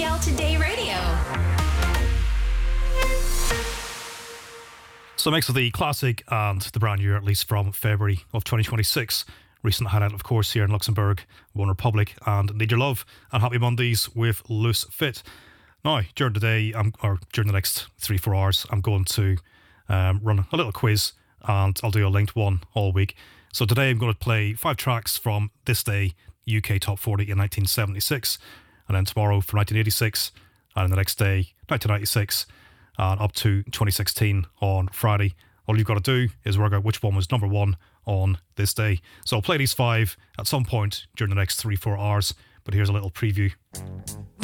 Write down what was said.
RTL Today Radio. So a mix of the classic and the brand new, at least from February of 2026. Recent highlight, of course, here in Luxembourg, One Republic and Need Your Love, and Happy Mondays with Loose Fit. Now, during the day, or during the next 3-4 hours, I'm going to run a little quiz, and I'll do a linked one all week. So today I'm going to play 5 tracks from this day, UK Top 40 in 1976, and then tomorrow from 1986, and the next day, 1996, and up to 2016 on Friday. All you've got to do is work out which one was number 1 on this day. So I'll play these 5 at some point during the next 3-4 hours, but here's a little preview.